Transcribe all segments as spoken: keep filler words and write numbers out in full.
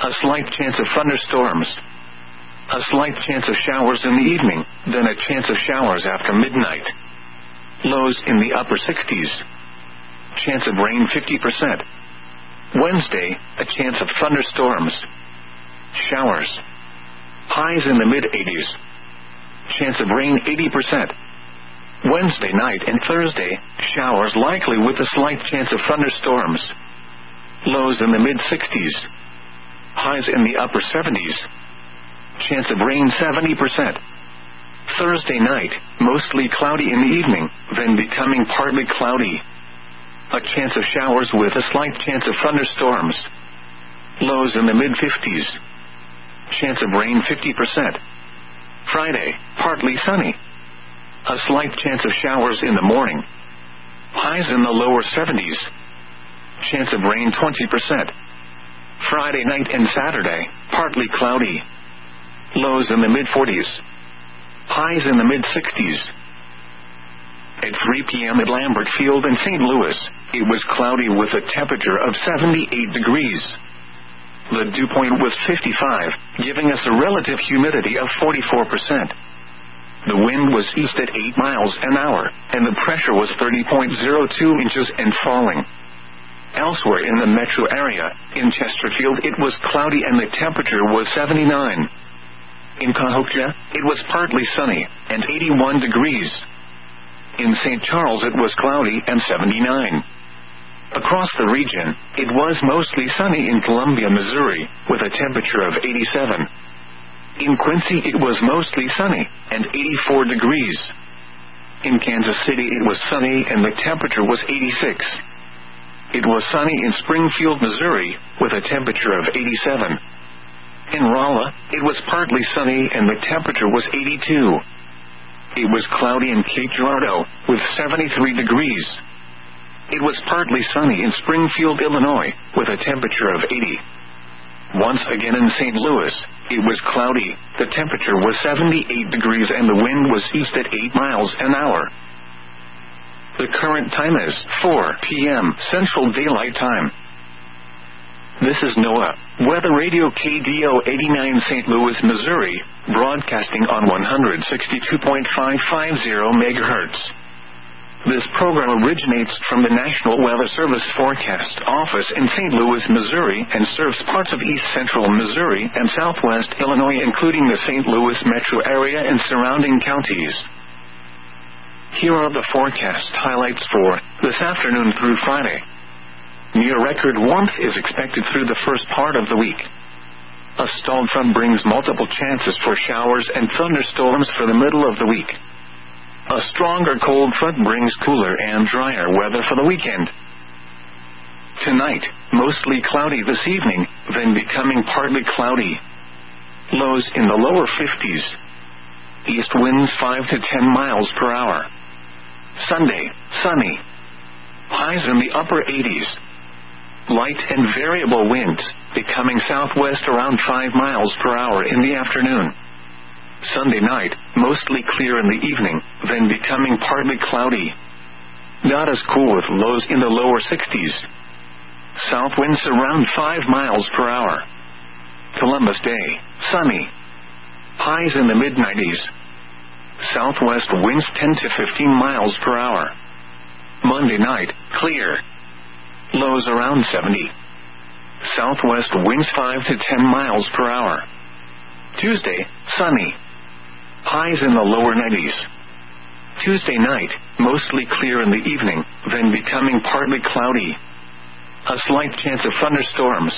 A slight chance of thunderstorms. A slight chance of showers in the evening, then a chance of showers after midnight. Lows in the upper sixties. Chance of rain fifty percent. Wednesday, a chance of thunderstorms. Showers. Highs in the mid-eighties. Chance of rain eighty percent. Wednesday night and Thursday, showers likely with a slight chance of thunderstorms. Lows in the mid-sixties. Highs in the upper seventies. Chance of rain seventy percent. Thursday night, mostly cloudy in the evening, then becoming partly cloudy. A chance of showers with a slight chance of thunderstorms. Lows in the mid-fifties. Chance of rain fifty percent. Friday, partly sunny. A slight chance of showers in the morning. Highs in the lower seventies. Chance of rain twenty percent. Friday night and Saturday, partly cloudy. Lows in the mid-forties. Highs in the mid-sixties. At three p.m. at Lambert Field in Saint Louis, it was cloudy with a temperature of seventy-eight degrees. The dew point was fifty-five, giving us a relative humidity of forty-four percent. The wind was east at eight miles an hour, and the pressure was thirty point zero two inches and falling. Elsewhere in the metro area, in Chesterfield it was cloudy and the temperature was seventy-nine. In Cahokia, it was partly sunny, and eighty-one degrees. In Saint Charles it was cloudy and seventy-nine. Across the region, it was mostly sunny in Columbia, Missouri, with a temperature of eighty-seven. In Quincy it was mostly sunny, and eighty-four degrees. In Kansas City it was sunny and the temperature was eighty-six. It was sunny in Springfield, Missouri, with a temperature of eighty-seven. In Rolla, it was partly sunny and the temperature was eighty-two. It was cloudy in Cape Girardeau, with seventy-three degrees. It was partly sunny in Springfield, Illinois, with a temperature of eighty. Once again in Saint Louis, it was cloudy, the temperature was seventy-eight degrees and the wind was east at eight miles an hour. The current time is four p.m. Central Daylight Time. This is NOAA, Weather Radio K D O eighty-nine Saint Louis, Missouri, broadcasting on one sixty-two point five five zero megahertz. This program originates from the National Weather Service Forecast Office in Saint Louis, Missouri, and serves parts of east central Missouri and southwest Illinois, including the Saint Louis metro area and surrounding counties. Here are the forecast highlights for this afternoon through Friday. Near-record warmth is expected through the first part of the week. A stalled front brings multiple chances for showers and thunderstorms for the middle of the week. A stronger cold front brings cooler and drier weather for the weekend. Tonight, mostly cloudy this evening, then becoming partly cloudy. Lows in the lower fifties. East winds five to ten miles per hour. Sunday, sunny. Highs in the upper eighties. Light and variable winds, becoming southwest around five miles per hour in the afternoon. Sunday night, mostly clear in the evening, then becoming partly cloudy. Not as cool with lows in the lower sixties. South winds around five miles per hour. Columbus Day, sunny. Highs in the mid-nineties. Southwest winds ten to fifteen miles per hour. Monday night, clear. Lows around seventy. Southwest winds five to ten miles per hour. Tuesday, sunny. Highs in the lower nineties. Tuesday night, mostly clear in the evening, then becoming partly cloudy. A slight chance of thunderstorms.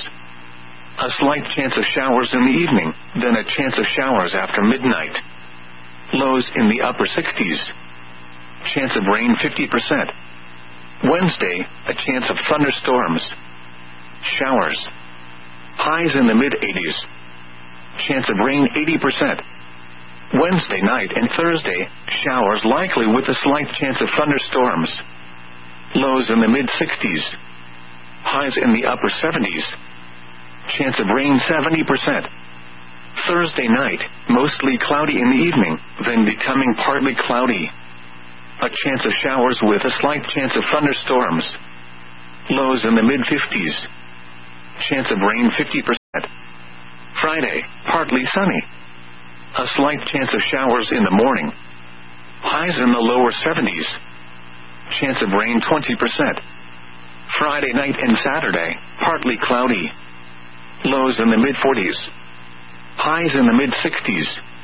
A slight chance of showers in the evening, then a chance of showers after midnight. Lows in the upper sixties. Chance of rain fifty percent. Wednesday, a chance of thunderstorms. Showers. Highs in the mid-eighties. Chance of rain eighty percent. Wednesday night and Thursday, showers likely with a slight chance of thunderstorms. Lows in the mid-sixties. Highs in the upper seventies. Chance of rain seventy percent. Thursday night, mostly cloudy in the evening, then becoming partly cloudy. A chance of showers with a slight chance of thunderstorms. Lows in the mid-fifties. Chance of rain fifty percent. Friday, partly sunny. A slight chance of showers in the morning. Highs in the lower seventies. Chance of rain twenty percent. Friday night and Saturday, partly cloudy. Lows in the mid-forties. Highs in the mid-sixties.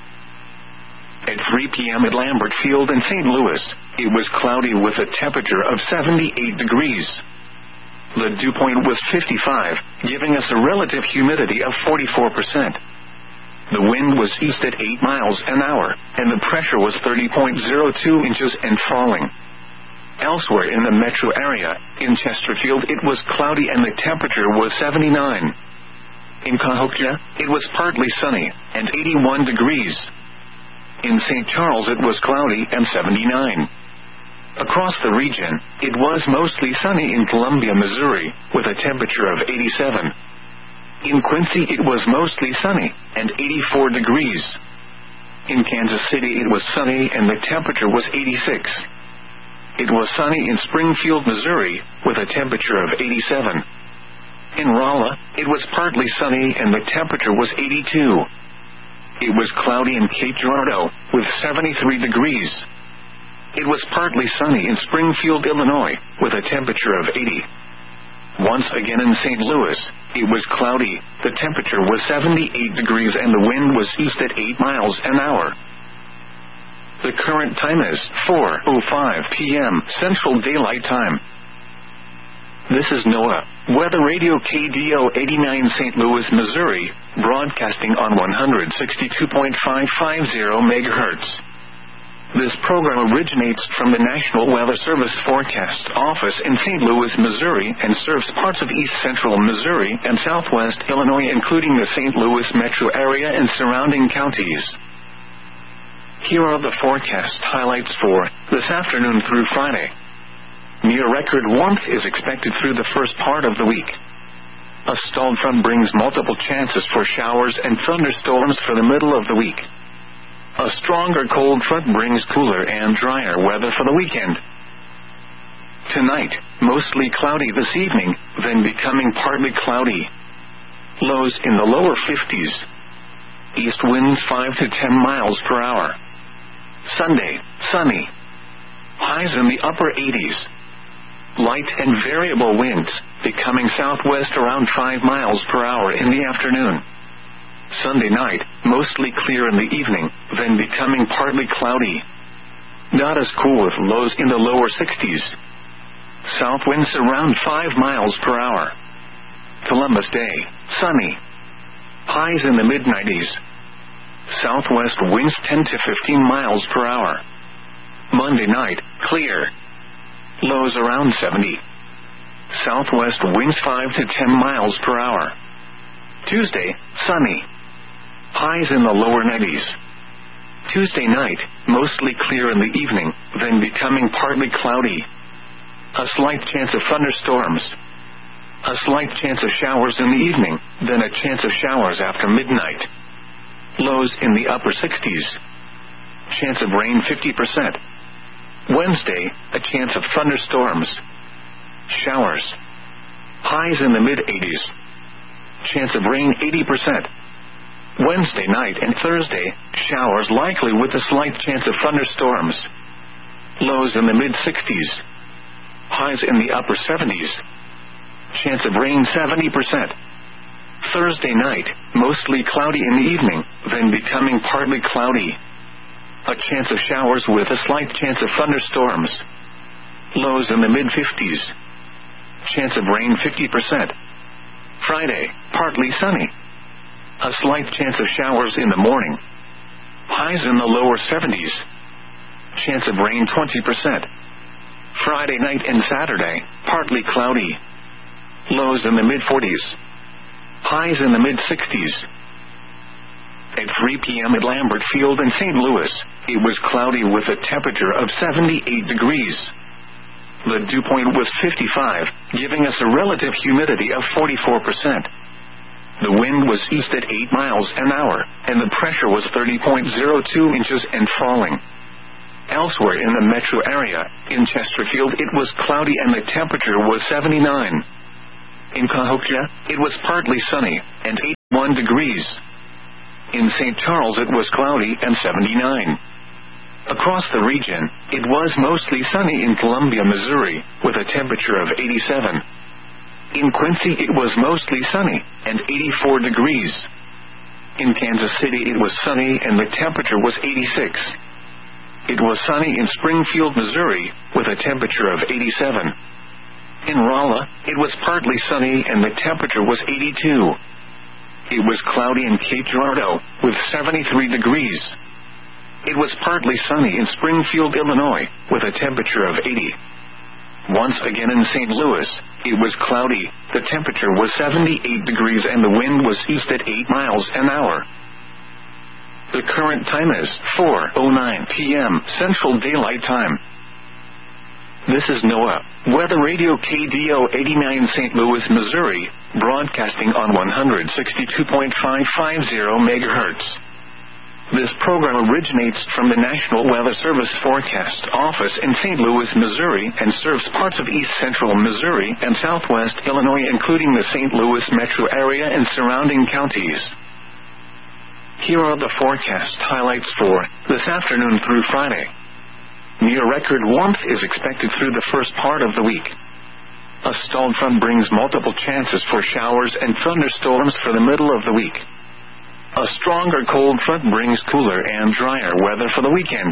At three p.m. at Lambert Field in Saint Louis, it was cloudy with a temperature of seventy-eight degrees. The dew point was fifty-five, giving us a relative humidity of forty-four percent. The wind was east at eight miles an hour, and the pressure was thirty point zero two inches and falling. Elsewhere in the metro area, in Chesterfield it was cloudy and the temperature was seventy-nine. In Cahokia, it was partly sunny, and eighty-one degrees. In Saint Charles it was cloudy and seventy-nine. Across the region, it was mostly sunny in Columbia, Missouri, with a temperature of eighty-seven. In Quincy it was mostly sunny, and eighty-four degrees. In Kansas City it was sunny and the temperature was eighty-six. It was sunny in Springfield, Missouri, with a temperature of eighty-seven. In Rolla, it was partly sunny and the temperature was eighty-two. It was cloudy in Cape Girardeau, with seventy-three degrees. It was partly sunny in Springfield, Illinois, with a temperature of eighty. Once again in Saint Louis, it was cloudy, the temperature was seventy-eight degrees and the wind was east at eight miles an hour. The current time is four oh five p.m. Central Daylight Time. This is NOAA, Weather Radio K D O eighty-nine Saint Louis, Missouri, broadcasting on one sixty-two point five five zero megahertz. This program originates from the National Weather Service Forecast Office in Saint Louis, Missouri, and serves parts of east central Missouri and southwest Illinois, including the Saint Louis metro area and surrounding counties. Here are the forecast highlights for this afternoon through Friday. Near-record warmth is expected through the first part of the week. A stalled front brings multiple chances for showers and thunderstorms for the middle of the week. A stronger cold front brings cooler and drier weather for the weekend. Tonight, mostly cloudy this evening, then becoming partly cloudy. Lows in the lower fifties. East winds five to ten miles per hour. Sunday, sunny. Highs in the upper eighties. Light and variable winds, becoming southwest around five miles per hour in the afternoon. Sunday night, mostly clear in the evening, then becoming partly cloudy. Not as cool with lows in the lower sixties. South winds around five miles per hour. Columbus Day, sunny. Highs in the mid nineties. Southwest winds ten to fifteen miles per hour. Monday night, clear. Lows around seventy. Southwest winds five to ten miles per hour. Tuesday, sunny. Highs in the lower nineties. Tuesday night, mostly clear in the evening, then becoming partly cloudy. A slight chance of thunderstorms. A slight chance of showers in the evening, then a chance of showers after midnight. Lows in the upper sixties. Chance of rain fifty percent. Wednesday, a chance of thunderstorms. Showers. Highs in the mid-eighties. Chance of rain eighty percent. Wednesday night and Thursday, showers likely with a slight chance of thunderstorms. Lows in the mid-sixties. Highs in the upper seventies. Chance of rain seventy percent. Thursday night, mostly cloudy in the evening, then becoming partly cloudy. A chance of showers with a slight chance of thunderstorms. Lows in the mid-fifties. Chance of rain fifty percent. Friday, partly sunny. A slight chance of showers in the morning. Highs in the lower seventies. Chance of rain twenty percent. Friday night and Saturday, partly cloudy. Lows in the mid-forties. Highs in the mid-sixties. At three p.m. at Lambert Field in Saint Louis, it was cloudy with a temperature of seventy-eight degrees. The dew point was fifty-five, giving us a relative humidity of forty-four percent. The wind was east at eight miles an hour, and the pressure was thirty point zero two inches and falling. Elsewhere in the metro area, in Chesterfield it was cloudy and the temperature was seventy-nine. In Cahokia, it was partly sunny, and eight one degrees. In Saint Charles it was cloudy and seventy-nine. Across the region, it was mostly sunny in Columbia, Missouri, with a temperature of eighty-seven. In Quincy it was mostly sunny, and eighty-four degrees. In Kansas City it was sunny and the temperature was eighty-six. It was sunny in Springfield, Missouri, with a temperature of eighty-seven. In Rolla, it was partly sunny and the temperature was eighty-two. It was cloudy in Cape Girardeau, with seventy-three degrees. It was partly sunny in Springfield, Illinois, with a temperature of eighty. Once again in Saint Louis, it was cloudy, the temperature was seventy-eight degrees and the wind was east at eight miles an hour. The current time is four oh nine p.m. Central Daylight Time. This is NOAA Weather Radio K D O eighty-nine Saint Louis, Missouri, broadcasting on one sixty-two point five five zero megahertz. This program originates from the National Weather Service Forecast Office in Saint Louis, Missouri, and serves parts of east central Missouri and southwest Illinois, including the Saint Louis metro area and surrounding counties. Here are the forecast highlights for this afternoon through Friday. Near record warmth is expected through the first part of the week. A stalled front brings multiple chances for showers and thunderstorms for the middle of the week. A stronger cold front brings cooler and drier weather for the weekend.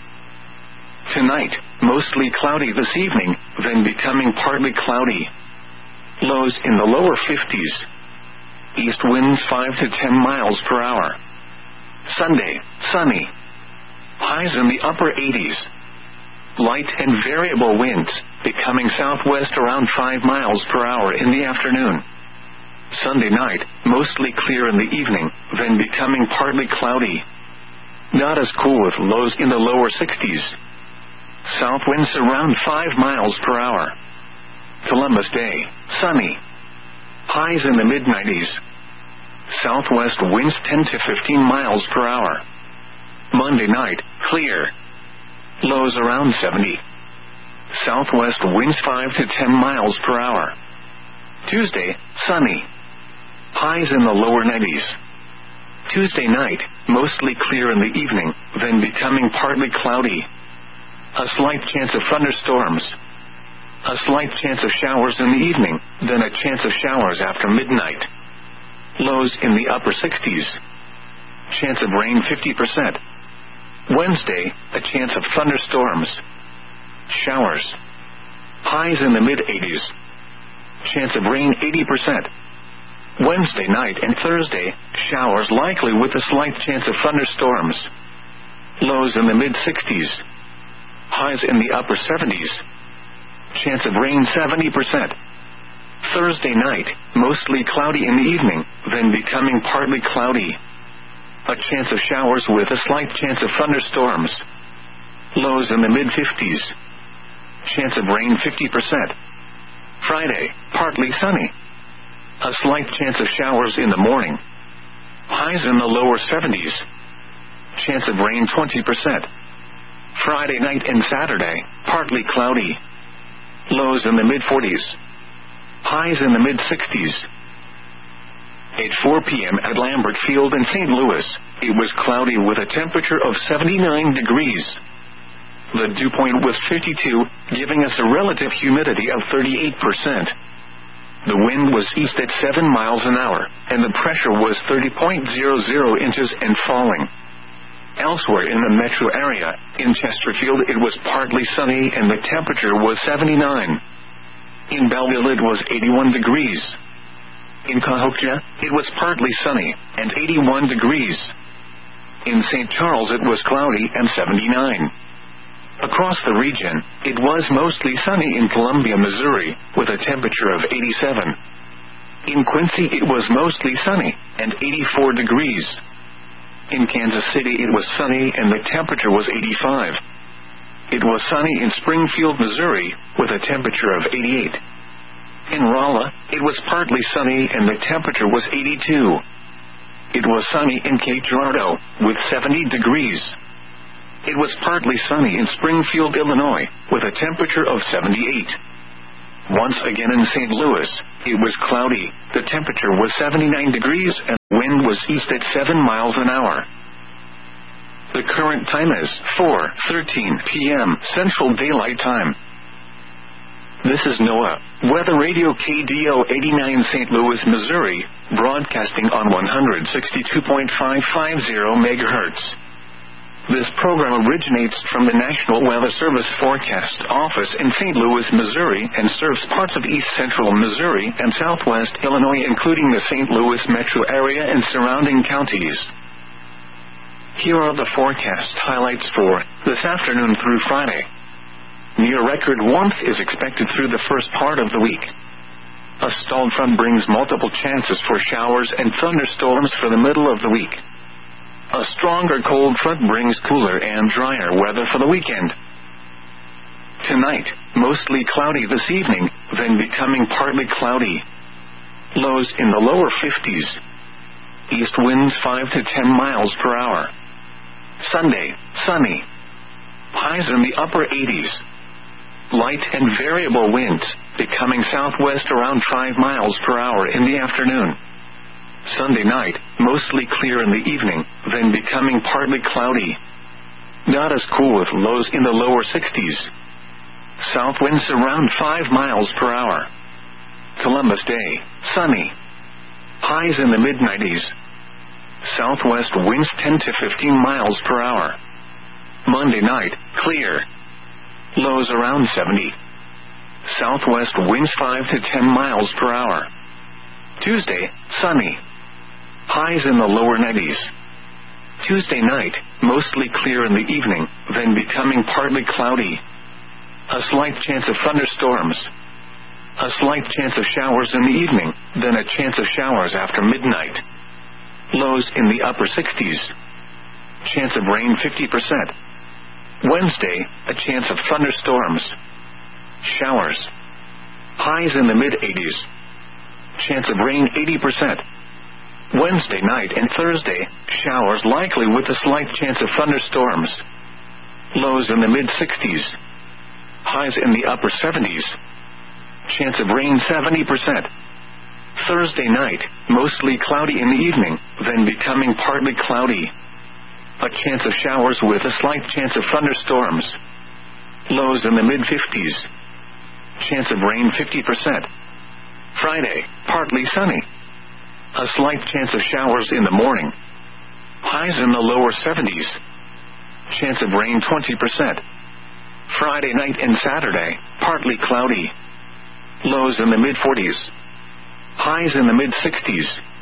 Tonight, mostly cloudy this evening, then becoming partly cloudy. Lows in the lower fifties. East winds five to ten miles per hour. Sunday, sunny. Highs in the upper eighties. Light and variable winds, becoming southwest around five miles per hour in the afternoon. Sunday night, mostly clear in the evening, then becoming partly cloudy. Not as cool with lows in the lower sixties. South winds around five miles per hour. Columbus Day, sunny. Highs in the mid nineties. Southwest winds ten to fifteen miles per hour. Monday night, clear. Lows around seventy. Southwest winds five to ten miles per hour. Tuesday, sunny. Highs in the lower nineties. Tuesday night, mostly clear in the evening, then becoming partly cloudy. A slight chance of thunderstorms. A slight chance of showers in the evening, then a chance of showers after midnight. Lows in the upper sixties. Chance of rain fifty percent. Wednesday, a chance of thunderstorms. Showers. Highs in the mid eighties. Chance of rain eighty percent. Wednesday night and Thursday, showers likely with a slight chance of thunderstorms. Lows in the mid sixties. Highs in the upper seventies. Chance of rain seventy percent. Thursday night, mostly cloudy in the evening, then becoming partly cloudy. A chance of showers with a slight chance of thunderstorms. Lows in the mid fifties. Chance of rain fifty percent. Friday, partly sunny. A slight chance of showers in the morning. Highs in the lower seventies. Chance of rain twenty percent. Friday night and Saturday, partly cloudy. Lows in the mid forties. Highs in the mid sixties. At four p.m. at Lambert Field in Saint Louis, it was cloudy with a temperature of seventy-nine degrees. The dew point was fifty-two, giving us a relative humidity of thirty-eight percent. The wind was east at seven miles an hour, and the pressure was thirty point zero zero inches and falling. Elsewhere in the metro area, in Chesterfield it was partly sunny and the temperature was seventy-nine. In Belleville it was eighty-one degrees. In Cahokia, it was partly sunny, and eighty-one degrees. In Saint Charles it was cloudy and seventy-nine. Across the region, it was mostly sunny in Columbia, Missouri, with a temperature of eighty-seven. In Quincy it was mostly sunny, and eighty-four degrees. In Kansas City it was sunny and the temperature was eighty-five. It was sunny in Springfield, Missouri, with a temperature of eighty-eight. In Rolla, it was partly sunny and the temperature was eighty-two. It was sunny in Cape Girardeau, with seventy degrees. It was partly sunny in Springfield, Illinois, with a temperature of seventy-eight. Once again in Saint Louis, it was cloudy, the temperature was seventy-nine degrees and the wind was east at seven miles an hour. The current time is four thirteen p.m. Central Daylight Time. This is NOAA Weather Radio K D O eighty-nine Saint Louis, Missouri, broadcasting on one sixty-two point five five zero megahertz. This program originates from the National Weather Service Forecast Office in Saint Louis, Missouri, and serves parts of east central Missouri and southwest Illinois, including the Saint Louis metro area and surrounding counties. Here are the forecast highlights for this afternoon through Friday. Near-record warmth is expected through the first part of the week. A stalled front brings multiple chances for showers and thunderstorms for the middle of the week. A stronger cold front brings cooler and drier weather for the weekend. Tonight, mostly cloudy this evening, then becoming partly cloudy. Lows in the lower fifties. East winds five to ten miles per hour. Sunday, sunny. Highs in the upper eighties. Light and variable winds, becoming southwest around five miles per hour in the afternoon. Sunday night, mostly clear in the evening, then becoming partly cloudy. Not as cool with lows in the lower sixties. South winds around five miles per hour. Columbus Day, sunny. Highs in the mid nineties. Southwest winds ten to fifteen miles per hour. Monday night, clear. Lows around seventy. Southwest winds five to ten miles per hour. Tuesday, sunny. Highs in the lower nineties. Tuesday night, mostly clear in the evening, then becoming partly cloudy. A slight chance of thunderstorms. A slight chance of showers in the evening, then a chance of showers after midnight. Lows in the upper sixties. Chance of rain fifty percent. Wednesday, a chance of thunderstorms. Showers. Highs in the mid eighties. Chance of rain eighty percent. Wednesday night and Thursday, showers likely with a slight chance of thunderstorms. Lows in the mid sixties. Highs in the upper seventies. Chance of rain seventy percent. Thursday night, mostly cloudy in the evening, then becoming partly cloudy. A chance of showers with a slight chance of thunderstorms. Lows in the mid fifties. Chance of rain fifty percent. Friday, partly sunny. A slight chance of showers in the morning. Highs in the lower seventies. Chance of rain twenty percent. Friday night and Saturday, partly cloudy. Lows in the mid forties. Highs in the mid sixties.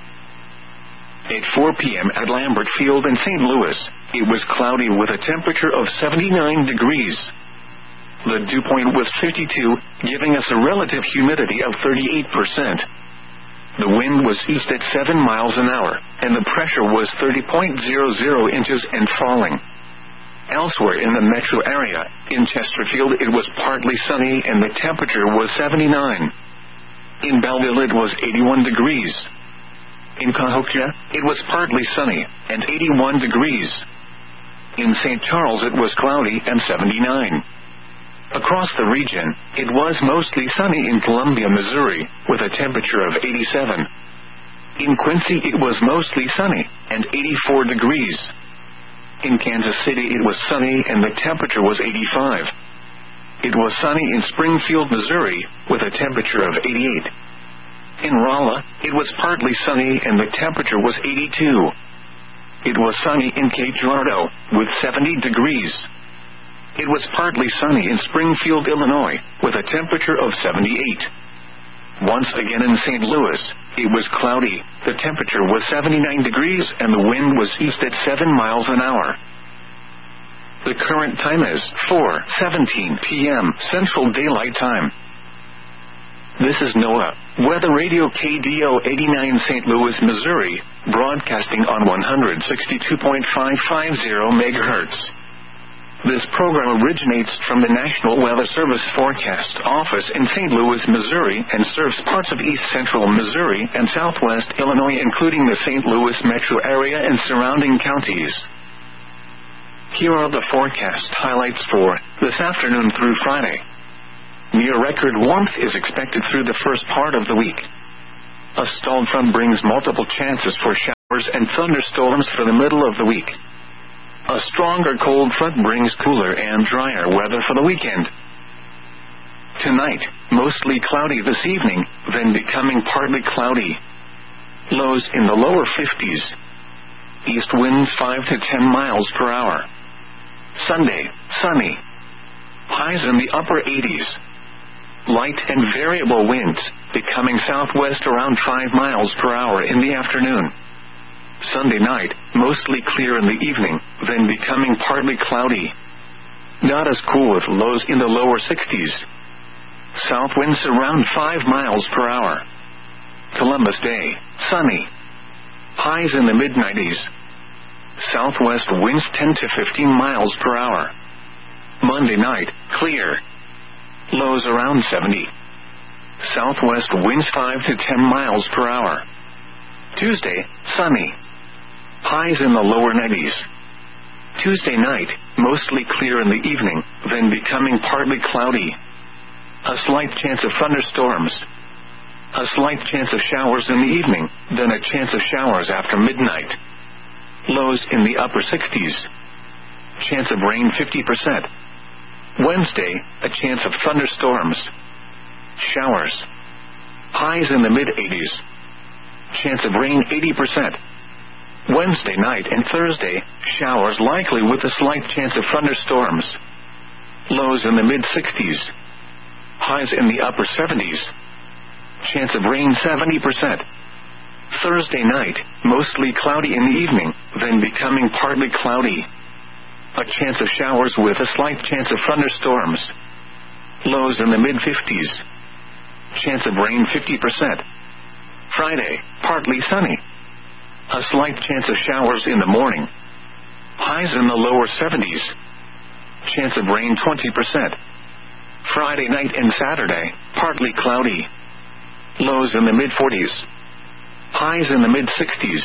At four p.m. at Lambert Field in Saint Louis, it was cloudy with a temperature of seventy-nine degrees. The dew point was fifty-two, giving us a relative humidity of thirty-eight percent. The wind was east at seven miles an hour, and the pressure was thirty point zero zero inches and falling. Elsewhere in the metro area, in Chesterfield it was partly sunny and the temperature was seventy-nine. In Belleville it was eighty-one degrees. In Cahokia, it was partly sunny, and eighty-one degrees. In Saint Charles it was cloudy and seventy-nine. Across the region, it was mostly sunny in Columbia, Missouri, with a temperature of eighty-seven. In Quincy it was mostly sunny, and eighty-four degrees. In Kansas City it was sunny and the temperature was eighty-five. It was sunny in Springfield, Missouri, with a temperature of eighty-eight. In Rolla, it was partly sunny and the temperature was eighty-two. It was sunny in Cape Girardeau, with seventy degrees. It was partly sunny in Springfield, Illinois, with a temperature of seventy-eight. Once again in Saint Louis, it was cloudy, the temperature was seventy-nine degrees and the wind was east at seven miles an hour. The current time is four seventeen p.m. Central Daylight Time. This is NOAA Weather Radio K D O eighty-nine Saint Louis, Missouri, broadcasting on one sixty-two point five five zero megahertz. This program originates from the National Weather Service Forecast Office in Saint Louis, Missouri, and serves parts of east central Missouri and southwest Illinois, including the Saint Louis metro area and surrounding counties. Here are the forecast highlights for this afternoon through Friday. Near-record warmth is expected through the first part of the week. A stalled front brings multiple chances for showers and thunderstorms for the middle of the week. A stronger cold front brings cooler and drier weather for the weekend. Tonight, mostly cloudy this evening, then becoming partly cloudy. Lows in the lower fifties. East winds five to ten miles per hour. Sunday, sunny. Highs in the upper eighties. Light and variable winds, becoming southwest around five miles per hour in the afternoon. Sunday night, mostly clear in the evening, then becoming partly cloudy. Not as cool with lows in the lower sixties. South winds around five miles per hour. Columbus Day, sunny. Highs in the mid nineties. Southwest winds ten to fifteen miles per hour. Monday night, clear. Lows around seventy. Southwest winds five to ten miles per hour. Tuesday, sunny. Highs in the lower nineties. Tuesday night, mostly clear in the evening, then becoming partly cloudy. A slight chance of thunderstorms. A slight chance of showers in the evening, then a chance of showers after midnight. Lows in the upper sixties. Chance of rain fifty percent. Wednesday, a chance of thunderstorms. Showers. Highs in the mid-eighties. Chance of rain eighty percent. Wednesday night and Thursday, showers likely with a slight chance of thunderstorms. Lows in the mid-sixties. Highs in the upper seventies. Chance of rain seventy percent. Thursday night, mostly cloudy in the evening, then becoming partly cloudy. A chance of showers with a slight chance of thunderstorms. Lows in the mid-fifties. Chance of rain fifty percent. Friday, partly sunny. A slight chance of showers in the morning. Highs in the lower seventies. Chance of rain twenty percent. Friday night and Saturday, partly cloudy. Lows in the mid-forties. Highs in the mid-sixties.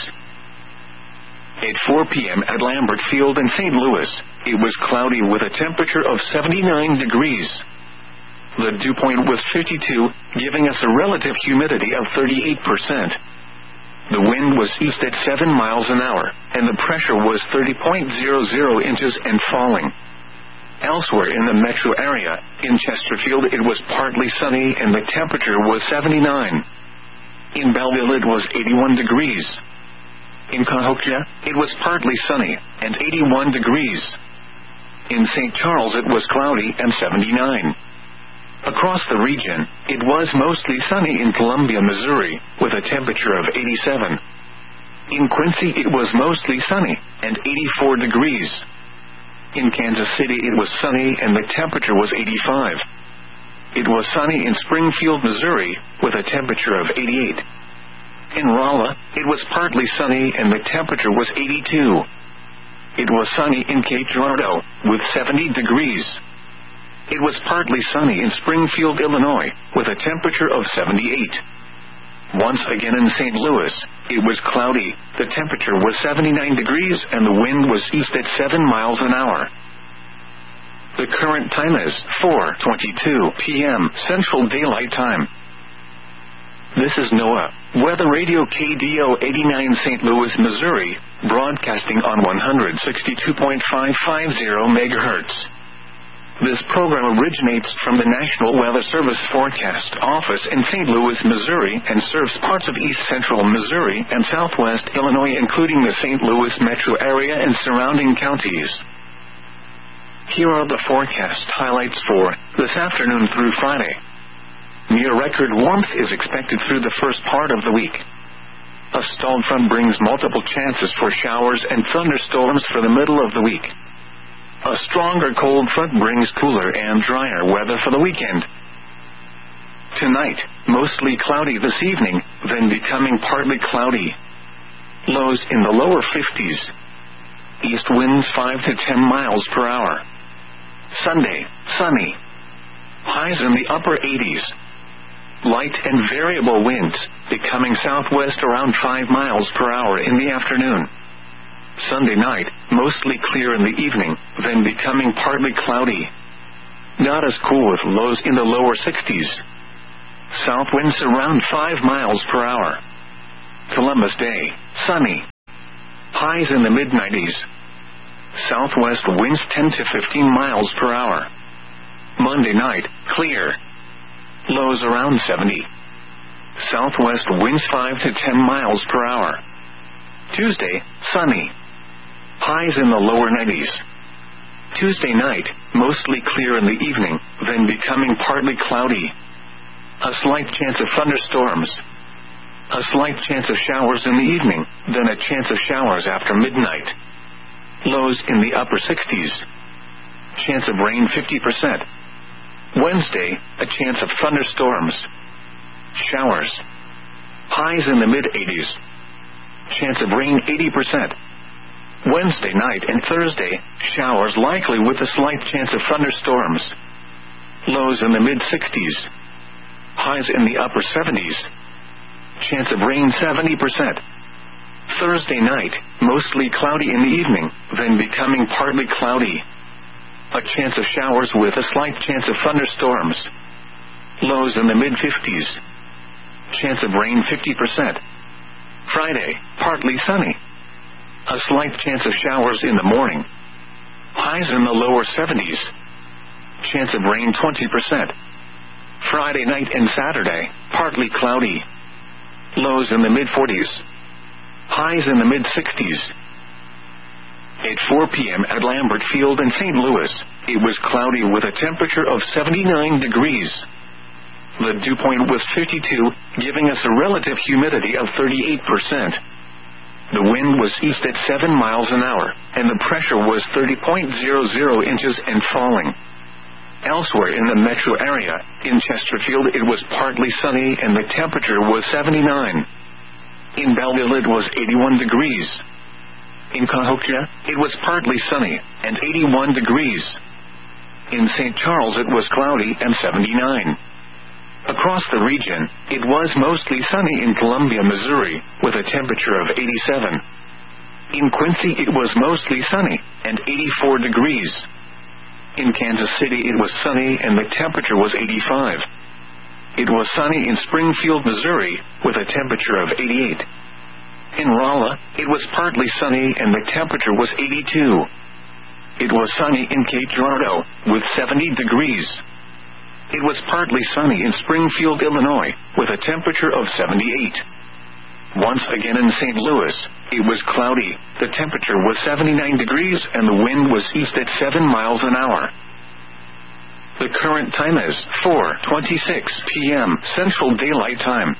At four p.m. at Lambert Field in Saint Louis, it was cloudy with a temperature of seventy-nine degrees. The dew point was fifty-two, giving us a relative humidity of thirty-eight percent. The wind was east at seven miles an hour, and the pressure was thirty point zero zero inches and falling. Elsewhere in the metro area, in Chesterfield it was partly sunny and the temperature was seventy-nine. In Belleville it was eighty-one degrees. In Cahokia, it was partly sunny, and eighty-one degrees. In Saint Charles it was cloudy and seventy-nine. Across the region, it was mostly sunny in Columbia, Missouri, with a temperature of eighty-seven. In Quincy it was mostly sunny, and eighty-four degrees. In Kansas City it was sunny and the temperature was eighty-five. It was sunny in Springfield, Missouri, with a temperature of eighty-eight. In Rolla, it was partly sunny and the temperature was eighty-two. It was sunny in Cape Girardeau, with seventy degrees. It was partly sunny in Springfield, Illinois, with a temperature of seventy-eight. Once again in Saint Louis, it was cloudy, the temperature was seventy-nine degrees and the wind was east at seven miles an hour. The current time is four twenty-two p.m. Central Daylight Time. This is NOAA, Weather Radio K D O eighty-nine Saint Louis, Missouri, broadcasting on one sixty-two point five five zero megahertz. This program originates from the National Weather Service Forecast Office in Saint Louis, Missouri, and serves parts of east central Missouri and southwest Illinois, including the Saint Louis metro area and surrounding counties. Here are the forecast highlights for this afternoon through Friday. Near-record warmth is expected through the first part of the week. A stalled front brings multiple chances for showers and thunderstorms for the middle of the week. A stronger cold front brings cooler and drier weather for the weekend. Tonight, mostly cloudy this evening, then becoming partly cloudy. Lows in the lower fifties. East winds five to ten miles per hour. Sunday, sunny. Highs in the upper eighties. Light and variable winds, becoming southwest around five miles per hour in the afternoon. Sunday night, mostly clear in the evening, then becoming partly cloudy. Not as cool with lows in the lower sixties. South winds around five miles per hour. Columbus Day, sunny. Highs in the mid nineties. Southwest winds ten to fifteen miles per hour. Monday night, clear. Lows around seventy. Southwest winds five to ten miles per hour. Tuesday, sunny. Highs in the lower nineties. Tuesday night, mostly clear in the evening, then becoming partly cloudy. A slight chance of thunderstorms. A slight chance of showers in the evening, then a chance of showers after midnight. Lows in the upper sixties. Chance of rain fifty percent. Wednesday, a chance of thunderstorms. Showers. Highs in the mid eighties. Chance of rain eighty percent. Wednesday night and Thursday, showers likely with a slight chance of thunderstorms. Lows in the mid sixties. Highs in the upper seventies. Chance of rain seventy percent. Thursday night, mostly cloudy in the evening, then becoming partly cloudy. A chance of showers with a slight chance of thunderstorms. Lows in the mid fifties. Chance of rain fifty percent. Friday, partly sunny. A slight chance of showers in the morning. Highs in the lower seventies. Chance of rain twenty percent. Friday night and Saturday, partly cloudy. Lows in the mid forties. Highs in the mid sixties. At four p.m. at Lambert Field in Saint Louis, it was cloudy with a temperature of seventy-nine degrees. The dew point was fifty-two, giving us a relative humidity of thirty-eight percent. The wind was east at seven miles an hour, and the pressure was thirty point zero zero inches and falling. Elsewhere in the metro area, in Chesterfield it was partly sunny and the temperature was seventy-nine. In Belleville it was eighty-one degrees. In Cahokia, it was partly sunny, and eighty-one degrees. In Saint Charles it was cloudy and seventy-nine. Across the region, it was mostly sunny in Columbia, Missouri, with a temperature of eighty-seven. In Quincy it was mostly sunny, and eighty-four degrees. In Kansas City it was sunny and the temperature was eighty-five. It was sunny in Springfield, Missouri, with a temperature of eighty-eight. In Rolla, it was partly sunny and the temperature was eighty-two. It was sunny in Cape Girardeau, with seventy degrees. It was partly sunny in Springfield, Illinois, with a temperature of seventy-eight. Once again in Saint Louis, it was cloudy, the temperature was seventy-nine degrees and the wind was east at seven miles an hour. The current time is four twenty-six p.m. Central Daylight Time.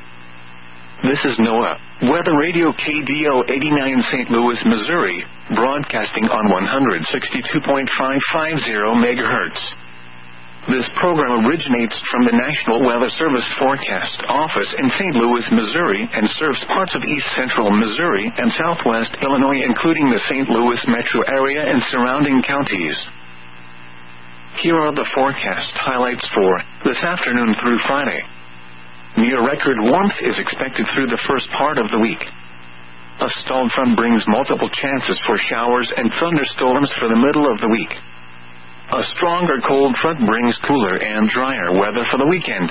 This is NOAA, Weather Radio K D O eighty-nine Saint Louis, Missouri, broadcasting on one sixty-two point five five zero megahertz. This program originates from the National Weather Service Forecast Office in Saint Louis, Missouri, and serves parts of east central Missouri and southwest Illinois, including the Saint Louis metro area and surrounding counties. Here are the forecast highlights for this afternoon through Friday. Near record warmth is expected through the first part of the week. A stalled front brings multiple chances for showers and thunderstorms for the middle of the week. A stronger cold front brings cooler and drier weather for the weekend.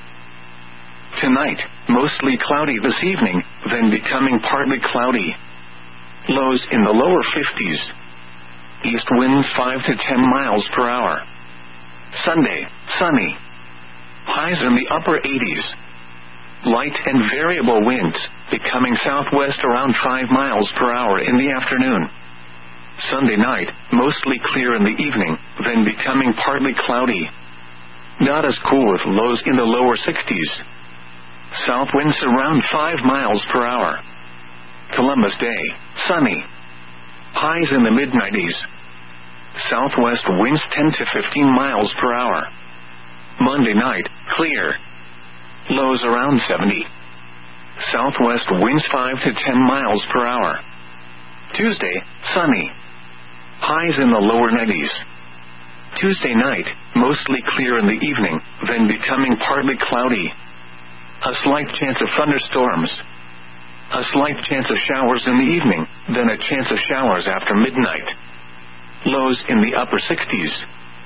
Tonight, mostly cloudy this evening, then becoming partly cloudy. Lows in the lower fifties. East winds five to ten miles per hour. Sunday, sunny. Highs in the upper eighties. Light and variable winds, becoming southwest around five miles per hour in the afternoon. Sunday night, mostly clear in the evening, then becoming partly cloudy. Not as cool with lows in the lower sixties. South winds around five miles per hour. Columbus Day, sunny. Highs in the mid nineties. Southwest winds ten to fifteen miles per hour. Monday night, clear. Lows around seventy. Southwest winds five to ten miles per hour. Tuesday, sunny. Highs in the lower nineties. Tuesday night, mostly clear in the evening, then becoming partly cloudy. A slight chance of thunderstorms. A slight chance of showers in the evening, then a chance of showers after midnight. Lows in the upper sixties.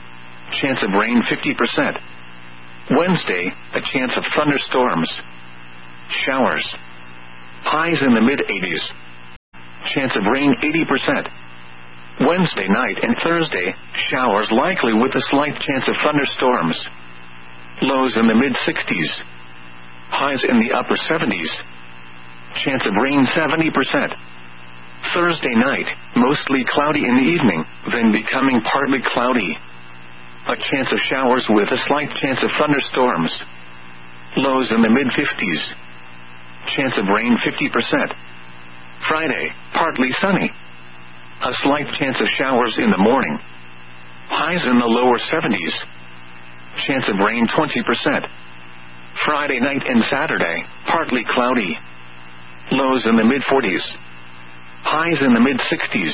Chance of rain fifty percent. Wednesday, a chance of thunderstorms. Showers. Highs in the mid eighties. Chance of rain eighty percent. Wednesday night and Thursday, showers likely with a slight chance of thunderstorms. Lows in the mid sixties. Highs in the upper seventies. Chance of rain seventy percent. Thursday night, mostly cloudy in the evening, then becoming partly cloudy. A chance of showers with a slight chance of thunderstorms. Lows in the mid fifties. Chance of rain fifty percent. Friday, partly sunny. A slight chance of showers in the morning. Highs in the lower seventies. Chance of rain twenty percent. Friday night and Saturday, partly cloudy. Lows in the mid forties. Highs in the mid sixties.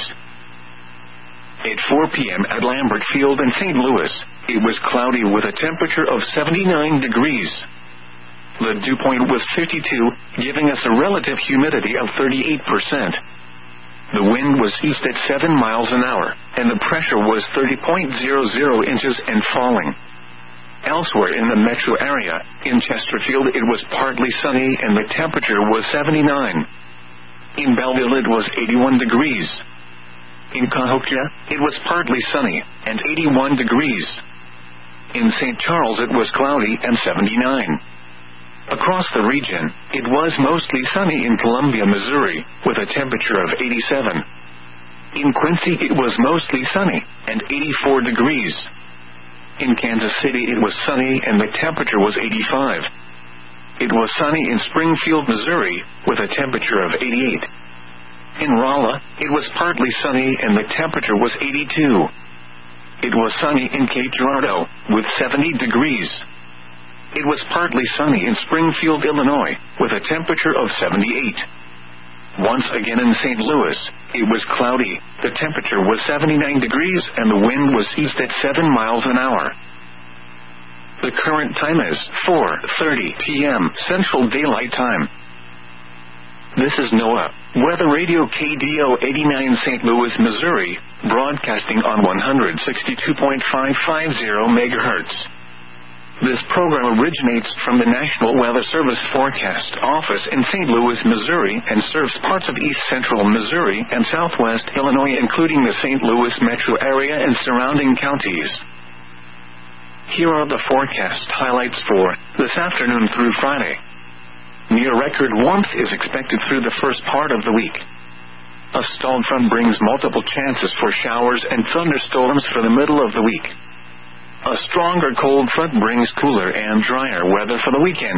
At four p.m. at Lambert Field in Saint Louis, it was cloudy with a temperature of seventy-nine degrees. The dew point was fifty-two, giving us a relative humidity of thirty-eight percent. The wind was east at seven miles an hour, and the pressure was thirty point zero zero inches and falling. Elsewhere in the metro area, in Chesterfield it was partly sunny and the temperature was seventy-nine. In Belleville it was eighty-one degrees. In Cahokia, it was partly sunny, and eighty-one degrees. In Saint Charles it was cloudy and seventy-nine. Across the region, it was mostly sunny in Columbia, Missouri, with a temperature of eighty-seven. In Quincy it was mostly sunny, and eighty-four degrees. In Kansas City it was sunny and the temperature was eighty-five. It was sunny in Springfield, Missouri, with a temperature of eighty-eight. In Rolla, it was partly sunny and the temperature was eighty-two. It was sunny in Cape Girardeau, with seventy degrees. It was partly sunny in Springfield, Illinois, with a temperature of seventy-eight. Once again in Saint Louis, it was cloudy, the temperature was seventy-nine degrees and the wind was east at seven miles an hour. The current time is four thirty p.m. Central Daylight Time. This is NOAA, Weather Radio K D O eighty-nine Saint Louis, Missouri, broadcasting on one sixty-two point five five zero megahertz. This program originates from the National Weather Service Forecast Office in Saint Louis, Missouri, and serves parts of east central Missouri and southwest Illinois, including the Saint Louis metro area and surrounding counties. Here are the forecast highlights for this afternoon through Friday. Near-record warmth is expected through the first part of the week. A stalled front brings multiple chances for showers and thunderstorms for the middle of the week. A stronger cold front brings cooler and drier weather for the weekend.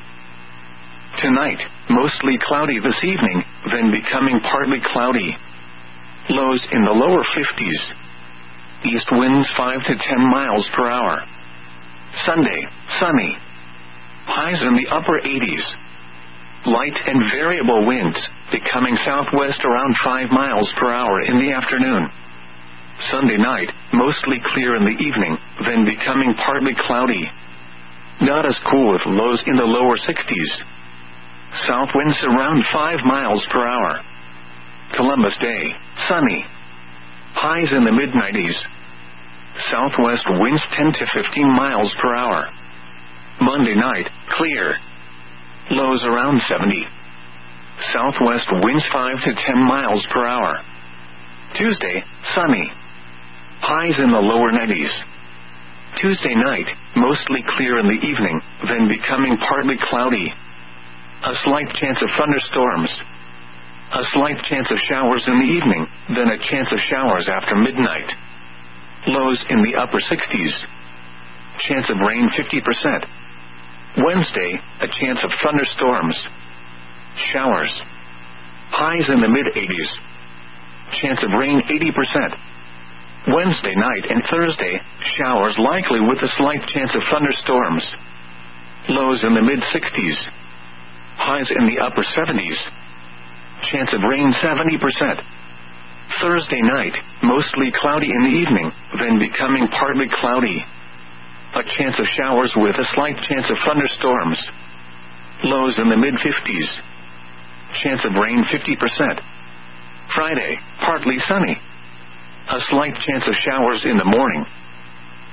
Tonight, mostly cloudy this evening, then becoming partly cloudy. Lows in the lower fifties. East winds five to ten miles per hour. Sunday, sunny. Highs in the upper eighties. Light and variable winds, becoming southwest around five miles per hour in the afternoon. Sunday night, mostly clear in the evening, then becoming partly cloudy. Not as cool with lows in the lower sixties. South winds around five miles per hour. Columbus Day, sunny. Highs in the mid nineties. Southwest winds ten to fifteen miles per hour. Monday night, clear. Lows around seventy. Southwest winds five to ten miles per hour. Tuesday, sunny. Highs in the lower nineties. Tuesday night, mostly clear in the evening, then becoming partly cloudy. A slight chance of thunderstorms. A slight chance of showers in the evening, then a chance of showers after midnight. Lows in the upper sixties. Chance of rain fifty percent. Wednesday, a chance of thunderstorms. Showers. Highs in the mid eighties. Chance of rain eighty percent. Wednesday night and Thursday, showers likely with a slight chance of thunderstorms. Lows in the mid sixties. Highs in the upper seventies. Chance of rain seventy percent. Thursday night, mostly cloudy in the evening, then becoming partly cloudy. A chance of showers with a slight chance of thunderstorms. Lows in the mid fifties. Chance of rain fifty percent. Friday, partly sunny. A slight chance of showers in the morning.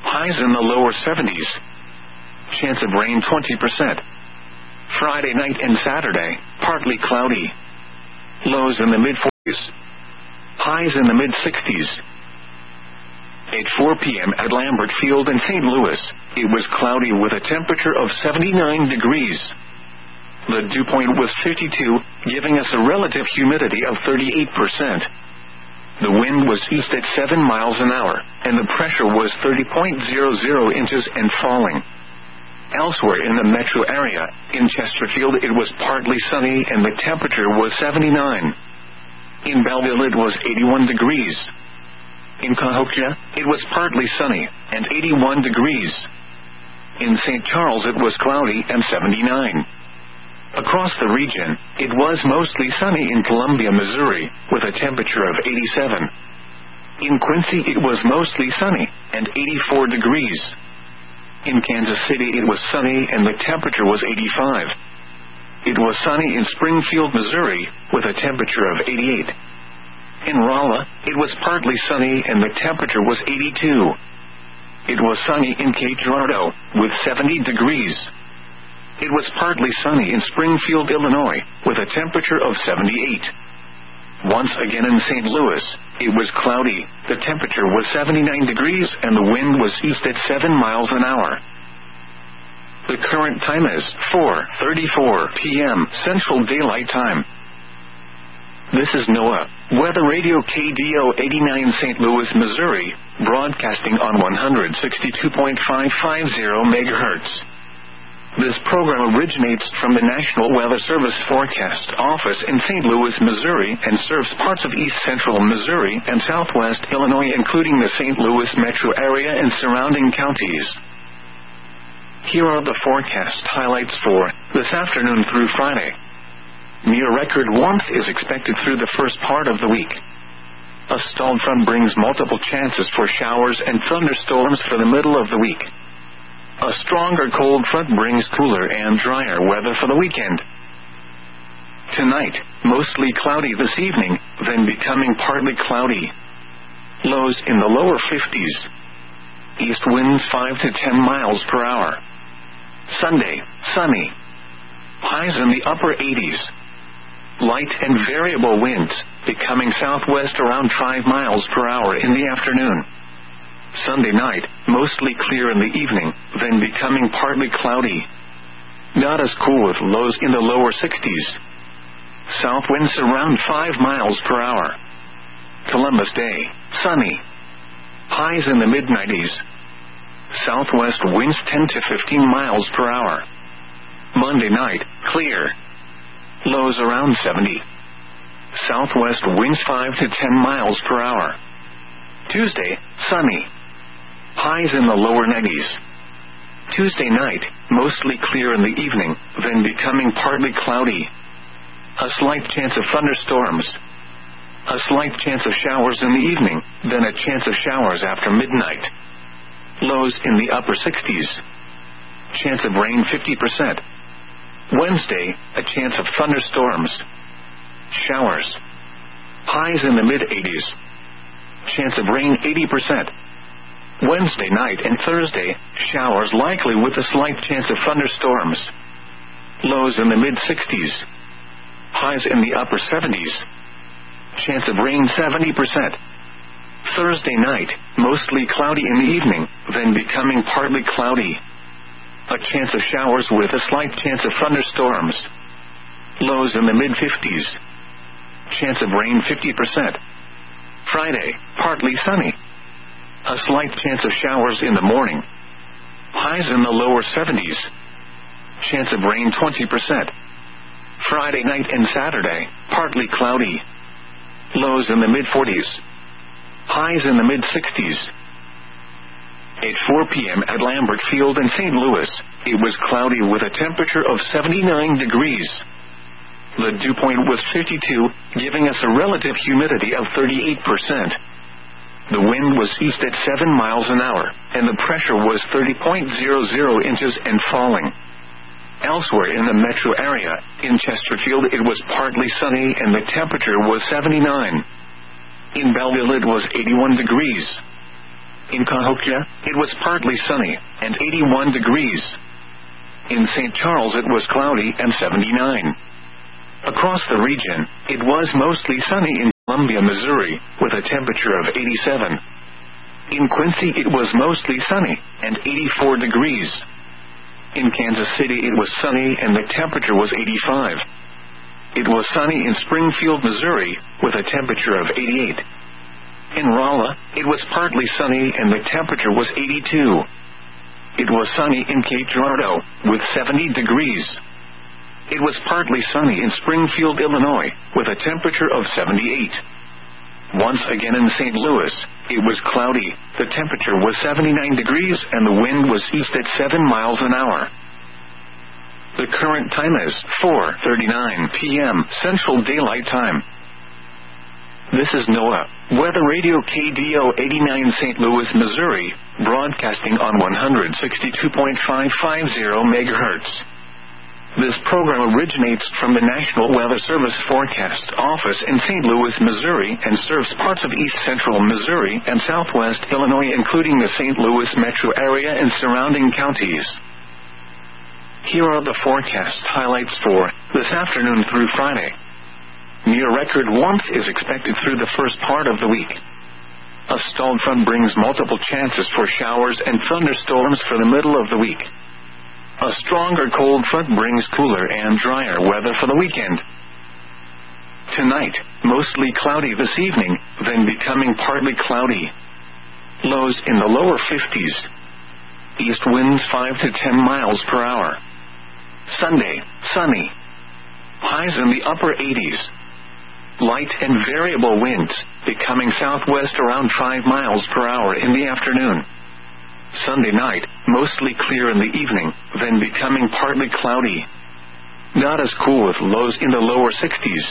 highs in the lower seventies. Chance of rain twenty percent. Friday night and Saturday, partly cloudy. Lows in the mid-forties. Highs in the mid-sixties. At four p.m. at Lambert Field in Saint Louis, it was cloudy with a temperature of seventy-nine degrees. The dew point was fifty-two, giving us a relative humidity of thirty-eight percent. The wind was east at seven miles an hour, and the pressure was thirty point zero zero inches and falling. Elsewhere in the metro area, in Chesterfield it was partly sunny and the temperature was seventy-nine. In Belleville it was eighty-one degrees. In Cahokia, it was partly sunny, and eighty-one degrees. In Saint Charles it was cloudy and seventy-nine. Across the region, it was mostly sunny in Columbia, Missouri, with a temperature of eighty-seven. In Quincy it was mostly sunny, and eighty-four degrees. In Kansas City it was sunny and the temperature was eighty-five. It was sunny in Springfield, Missouri, with a temperature of eighty-eight. In Rolla, it was partly sunny and the temperature was eighty-two. It was sunny in Cape Girardeau, with seventy degrees. It was partly sunny in Springfield, Illinois, with a temperature of seventy-eight. Once again in Saint Louis, it was cloudy, the temperature was seventy-nine degrees and the wind was east at seven miles an hour. The current time is four thirty-four p.m. Central Daylight Time. This is NOAA Weather Radio K D O eighty-nine Saint Louis, Missouri, broadcasting on one sixty-two point five five zero megahertz. This program originates from the National Weather Service Forecast Office in Saint Louis, Missouri, and serves parts of east central Missouri and southwest Illinois, including the Saint Louis metro area and surrounding counties. Here are the forecast highlights for this afternoon through Friday. Near record warmth is expected through the first part of the week. A stalled front brings multiple chances for showers and thunderstorms for the middle of the week. A stronger cold front brings cooler and drier weather for the weekend. Tonight, mostly cloudy this evening, then becoming partly cloudy. Lows in the lower fifties. East winds five to ten miles per hour. Sunday, sunny. Highs in the upper eighties. Light and variable winds, becoming southwest around five miles per hour in the afternoon. Sunday night, mostly clear in the evening, then becoming partly cloudy. Not as cool with lows in the lower sixties. South winds around five miles per hour. Columbus Day, sunny. Highs in the mid nineties. Southwest winds ten to fifteen miles per hour. Monday night, clear. Lows around seventy. Southwest winds five to ten miles per hour. Tuesday, sunny. Highs in the lower nineties. Tuesday night, mostly clear in the evening, then becoming partly cloudy. A slight chance of thunderstorms. A slight chance of showers in the evening, then a chance of showers after midnight. Lows in the upper sixties. Chance of rain fifty percent. Wednesday, a chance of thunderstorms. Showers. Highs in the mid eighties. Chance of rain eighty percent. Wednesday night and Thursday, showers likely with a slight chance of thunderstorms. Lows in the mid sixties. Highs in the upper seventies. Chance of rain seventy percent. Thursday night, mostly cloudy in the evening, then becoming partly cloudy. A chance of showers with a slight chance of thunderstorms. Lows in the mid fifties. Chance of rain fifty percent. Friday, partly sunny. A slight chance of showers in the morning. Highs in the lower seventies. Chance of rain twenty percent. Friday night and Saturday, partly cloudy. Lows in the mid forties. Highs in the mid sixties. At four p.m. at Lambert Field in Saint Louis, it was cloudy with a temperature of seventy-nine degrees. The dew point was fifty-two, giving us a relative humidity of thirty-eight percent. The wind was east at seven miles an hour, and the pressure was thirty point zero zero inches and falling. Elsewhere in the metro area, in Chesterfield it was partly sunny and the temperature was seventy-nine. In Belleville it was eighty-one degrees. In Cahokia, it was partly sunny, and eighty-one degrees. In Saint Charles it was cloudy and seventy-nine. Across the region, it was mostly sunny in Columbia, Missouri, with a temperature of eighty-seven. In Quincy it was mostly sunny, and eighty-four degrees. In Kansas City it was sunny and the temperature was eighty-five. It was sunny in Springfield, Missouri, with a temperature of eighty-eight. In Rolla, it was partly sunny and the temperature was eighty-two. It was sunny in Cape Girardeau, with seventy degrees. It was partly sunny in Springfield, Illinois, with a temperature of seventy-eight. Once again in Saint Louis, it was cloudy, the temperature was seventy-nine degrees and the wind was east at seven miles an hour. The current time is four thirty-nine p.m. Central Daylight Time. This is NOAA Weather Radio K D O eighty-nine Saint Louis, Missouri, broadcasting on one sixty-two point five five zero megahertz. This program originates from the National Weather Service Forecast Office in Saint Louis, Missouri, and serves parts of east central Missouri and southwest Illinois, including the Saint Louis metro area and surrounding counties. Here are the forecast highlights for this afternoon through Friday. Near record warmth is expected through the first part of the week. A stalled front brings multiple chances for showers and thunderstorms for the middle of the week. A stronger cold front brings cooler and drier weather for the weekend. Tonight, mostly cloudy this evening, then becoming partly cloudy. Lows in the lower fifties. East winds five to ten miles per hour. Sunday, sunny. Highs in the upper eighties. Light and variable winds, becoming southwest around five miles per hour in the afternoon. Sunday night, mostly clear in the evening, then becoming partly cloudy. Not as cool with lows in the lower sixties.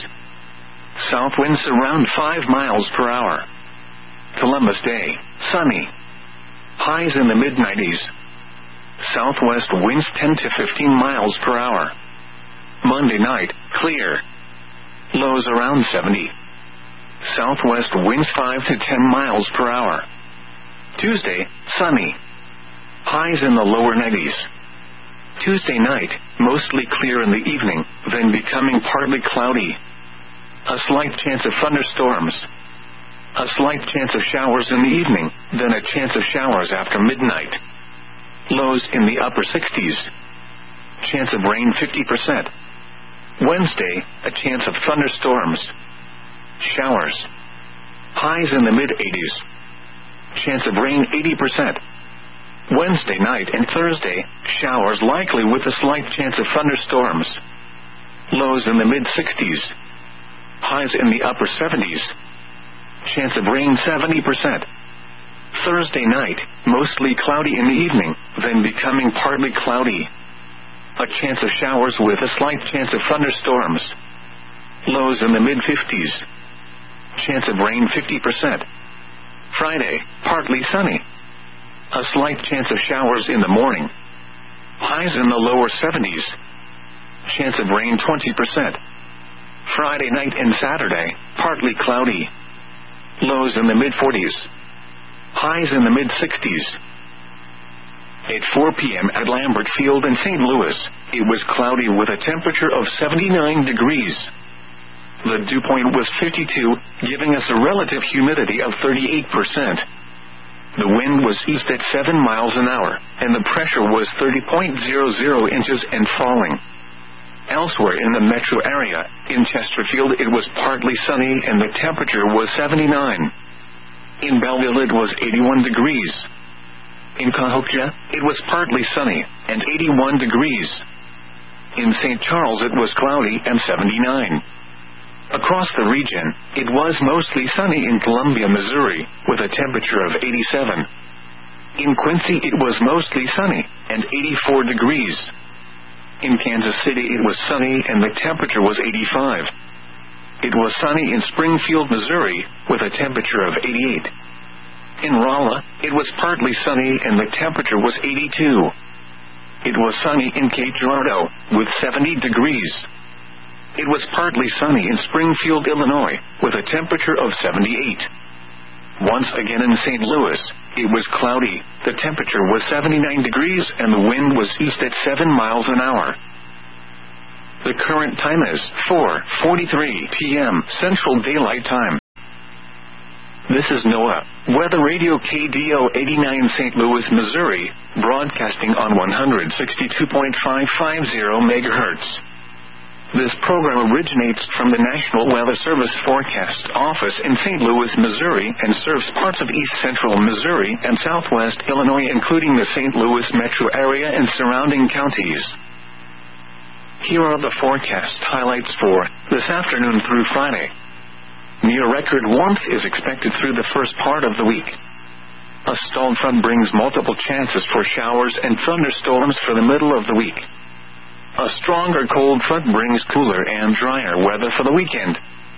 South winds around five miles per hour. Columbus Day, sunny. Highs in the mid nineties. Southwest winds ten to fifteen miles per hour. Monday night, clear. Lows around seventy. Southwest winds five to ten miles per hour. Tuesday, sunny. Highs in the lower nineties. Tuesday night, mostly clear in the evening, then becoming partly cloudy. A slight chance of thunderstorms. A slight chance of showers in the evening, then a chance of showers after midnight. Lows in the upper sixties. Chance of rain fifty percent. Wednesday, a chance of thunderstorms. Showers. Highs in the mid eighties. Chance of rain eighty percent. Wednesday night and Thursday, showers likely with a slight chance of thunderstorms. Lows in the mid sixties. Highs in the upper seventies. Chance of rain seventy percent. Thursday night, mostly cloudy in the evening, then becoming partly cloudy. A chance of showers with a slight chance of thunderstorms. Lows in the mid fifties. Chance of rain fifty percent. Friday, partly sunny. A slight chance of showers in the morning. Highs in the lower seventies. Chance of rain twenty percent. Friday night and Saturday, partly cloudy. Lows in the mid forties. Highs in the mid sixties. At four p.m. at Lambert Field in Saint Louis, it was cloudy with a temperature of seventy-nine degrees. The dew point was fifty-two, giving us a relative humidity of thirty-eight percent. The wind was east at seven miles an hour, and the pressure was thirty point zero zero inches and falling. Elsewhere in the metro area, in Chesterfield it was partly sunny and the temperature was seventy-nine. In Belleville it was eighty-one degrees. In Cahokia, it was partly sunny, and eighty-one degrees. In Saint Charles it was cloudy and seventy-nine. Across the region, it was mostly sunny in Columbia, Missouri, with a temperature of eighty-seven. In Quincy it was mostly sunny, and eighty-four degrees. In Kansas City it was sunny and the temperature was eighty-five. It was sunny in Springfield, Missouri, with a temperature of eighty-eight. In Rolla, it was partly sunny and the temperature was eighty-two. It was sunny in Cape Girardeau, with seventy degrees. It was partly sunny in Springfield, Illinois, with a temperature of seventy-eight. Once again in Saint Louis, it was cloudy, the temperature was seventy-nine degrees and the wind was east at seven miles an hour. The current time is four forty-three p m Central Daylight Time. This is NOAA Weather Radio K D O eighty-nine Saint Louis, Missouri, broadcasting on one sixty-two point five five zero megahertz. This program originates from the National Weather Service Forecast Office in Saint Louis, Missouri, and serves parts of east central Missouri and southwest Illinois, including the Saint Louis metro area and surrounding counties. Here are the forecast highlights for this afternoon through Friday. Near record warmth is expected through the first part of the week. A stalled front brings multiple chances for showers and thunderstorms for the middle of the week. A stronger cold front brings cooler and drier weather for the weekend.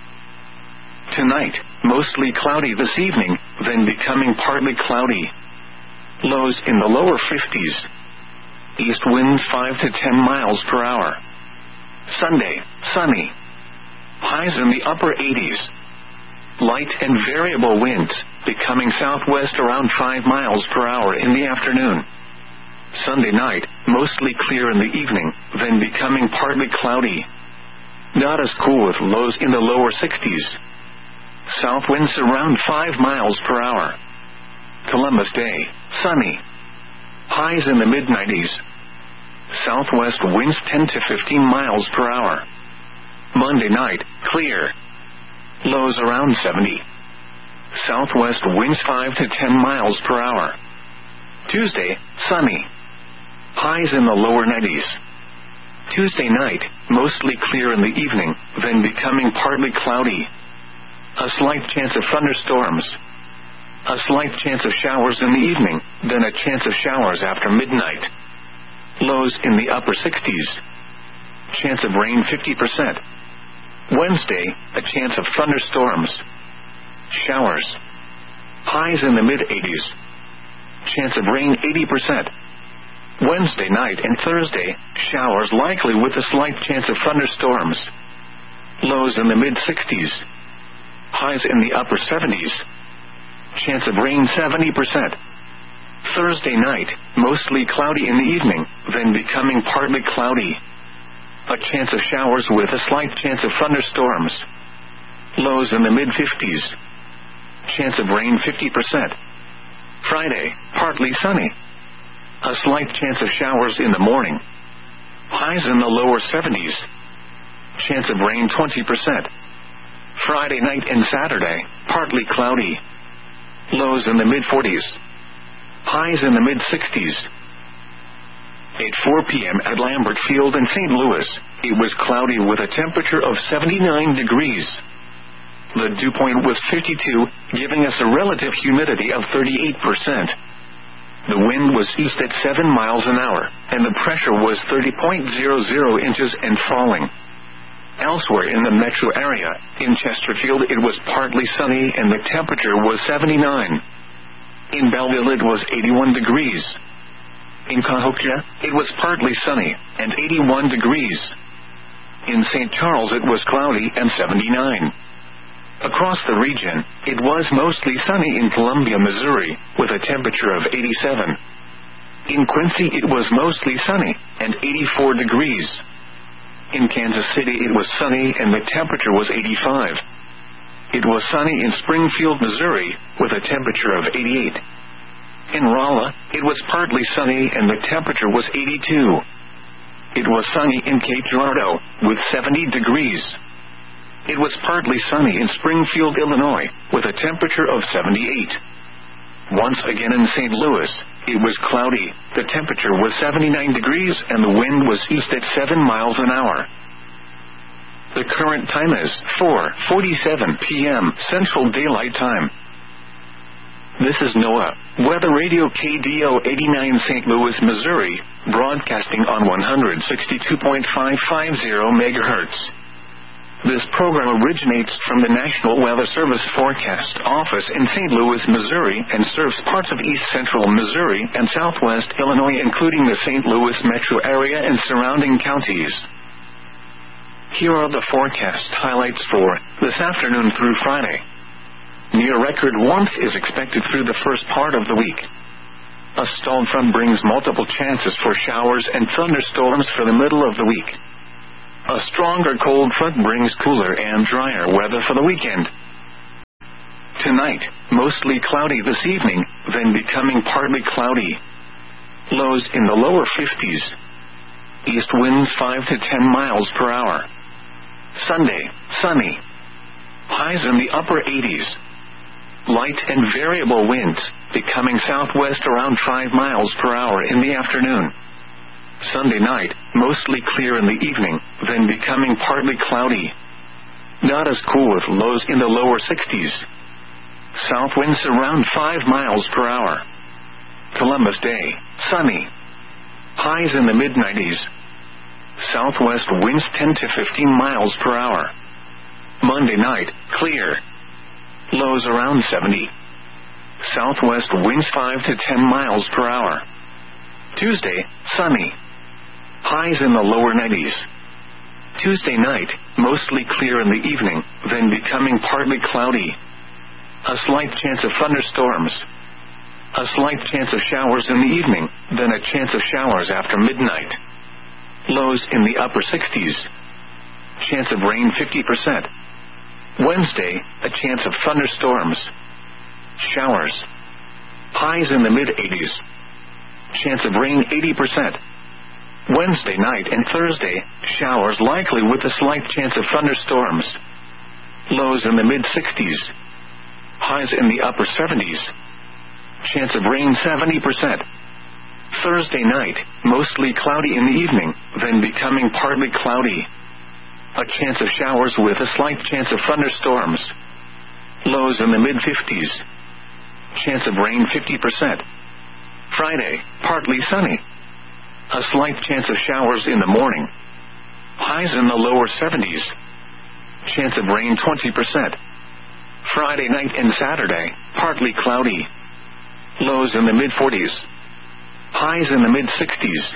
Tonight, mostly cloudy this evening, then becoming partly cloudy. Lows in the lower fifties. East winds five to ten miles per hour. Sunday, sunny. Highs in the upper eighties. Light and variable winds, becoming southwest around five miles per hour in the afternoon. Sunday night, mostly clear in the evening, then becoming partly cloudy. Not as cool with lows in the lower sixties. South winds around five miles per hour. Columbus Day, sunny. Highs in the mid nineties. Southwest winds ten to fifteen miles per hour. Monday night, clear. Lows around seventy. Southwest winds five to ten miles per hour. Tuesday, sunny. Highs in the lower nineties. Tuesday night, mostly clear in the evening, then becoming partly cloudy. A slight chance of thunderstorms. A slight chance of showers in the evening, then a chance of showers after midnight. Lows in the upper sixties. Chance of rain fifty percent. Wednesday, a chance of thunderstorms. Showers. Highs in the mid eighties. Chance of rain eighty percent. Wednesday night and Thursday, showers likely with a slight chance of thunderstorms. Lows in the mid sixties. Highs in the upper seventies. Chance of rain seventy percent. Thursday night, mostly cloudy in the evening, then becoming partly cloudy. A chance of showers with a slight chance of thunderstorms. Lows in the mid fifties. Chance of rain fifty percent. Friday, partly sunny. A slight chance of showers in the morning. Highs in the lower seventies. Chance of rain twenty percent. Friday night and Saturday, partly cloudy. Lows in the mid forties. Highs in the mid sixties. At four p m at Lambert Field in Saint Louis, it was cloudy with a temperature of seventy-nine degrees. The dew point was fifty-two, giving us a relative humidity of thirty-eight percent. The wind was east at seven miles an hour, and the pressure was thirty point zero zero inches and falling. Elsewhere in the metro area, in Chesterfield it was partly sunny and the temperature was seventy-nine. In Belleville it was eighty-one degrees. In Cahokia, it was partly sunny, and eighty-one degrees. In Saint Charles it was cloudy and seventy-nine. Across the region, it was mostly sunny in Columbia, Missouri, with a temperature of eighty-seven. In Quincy it was mostly sunny, and eighty-four degrees. In Kansas City it was sunny and the temperature was eighty-five. It was sunny in Springfield, Missouri, with a temperature of eighty-eight. In Rolla, it was partly sunny and the temperature was eighty-two. It was sunny in Cape Girardeau, with seventy degrees. It was partly sunny in Springfield, Illinois, with a temperature of seventy-eight. Once again in Saint Louis, it was cloudy, the temperature was seventy-nine degrees and the wind was east at seven miles an hour. The current time is four forty-seven p m Central Daylight Time. This is NOAA Weather Radio K D O eighty-nine Saint Louis, Missouri, broadcasting on one sixty-two point five five zero megahertz. This program originates from the National Weather Service Forecast Office in Saint Louis, Missouri, and serves parts of east central Missouri and southwest Illinois, including the Saint Louis metro area and surrounding counties. Here are the forecast highlights for this afternoon through Friday. Near-record warmth is expected through the first part of the week. A stalled front brings multiple chances for showers and thunderstorms for the middle of the week. A stronger cold front brings cooler and drier weather for the weekend. Tonight, mostly cloudy this evening, then becoming partly cloudy. Lows in the lower fifties. East winds five to ten miles per hour. Sunday, sunny. Highs in the upper eighties. Light and variable winds, becoming southwest around five miles per hour in the afternoon. Sunday night, mostly clear in the evening, then becoming partly cloudy. Not as cool with lows in the lower sixties. South winds around five miles per hour. Columbus Day, sunny. Highs in the mid nineties. Southwest winds ten to fifteen miles per hour. Monday night, clear. Lows around seventy. Southwest winds five to ten miles per hour. Tuesday, sunny. Highs in the lower nineties. Tuesday night, mostly clear in the evening, then becoming partly cloudy. A slight chance of thunderstorms. A slight chance of showers in the evening, then a chance of showers after midnight. Lows in the upper sixties. Chance of rain fifty percent. Wednesday, a chance of thunderstorms. Showers. Highs in the mid-eighties. Chance of rain eighty percent. Wednesday night and Thursday, showers likely with a slight chance of thunderstorms. Lows in the mid-sixties. Highs in the upper seventies. Chance of rain seventy percent. Thursday night, mostly cloudy in the evening, then becoming partly cloudy. A chance of showers with a slight chance of thunderstorms. Lows in the mid-fifties. Chance of rain fifty percent. Friday, partly sunny. A slight chance of showers in the morning. Highs in the lower seventies. Chance of rain twenty percent. Friday night and Saturday, partly cloudy. Lows in the mid-forties. Highs in the mid-sixties.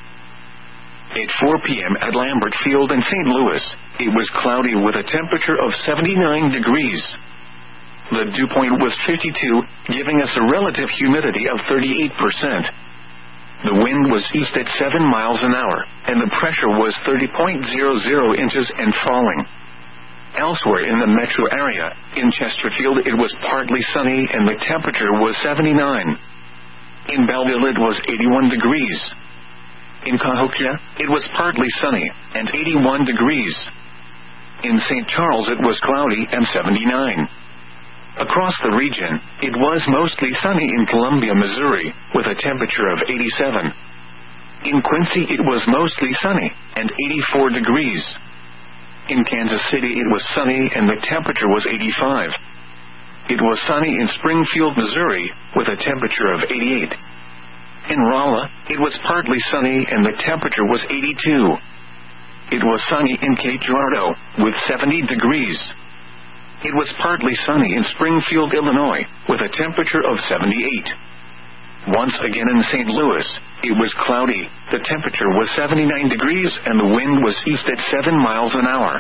At four p.m. at Lambert Field in Saint Louis, it was cloudy with a temperature of seventy-nine degrees. The dew point was fifty-two, giving us a relative humidity of thirty-eight percent. The wind was east at seven miles an hour, and the pressure was thirty point zero zero inches and falling. Elsewhere in the metro area, in Chesterfield it was partly sunny and the temperature was seventy-nine. In Belleville it was eighty-one degrees. In Cahokia, it was partly sunny, and eighty-one degrees. In Saint Charles it was cloudy and seventy-nine. Across the region, it was mostly sunny in Columbia, Missouri, with a temperature of eighty-seven. In Quincy it was mostly sunny, and eighty-four degrees. In Kansas City it was sunny and the temperature was eighty-five. It was sunny in Springfield, Missouri, with a temperature of eighty-eight. In Rolla, it was partly sunny and the temperature was eighty-two. It was sunny in Cape Girardeau, with seventy degrees. It was partly sunny in Springfield, Illinois, with a temperature of seventy-eight. Once again in Saint Louis, it was cloudy, the temperature was seventy-nine degrees and the wind was east at seven miles an hour.